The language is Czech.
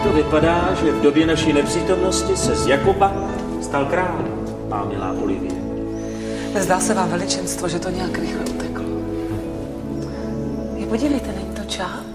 to vypadá, že v době naší nepřítomnosti se z Jakuba stal král, má milá Olivie. Nezdá se vám, veličenstvo, že to nějak rychle uteklo? Podívejte, není to čáp?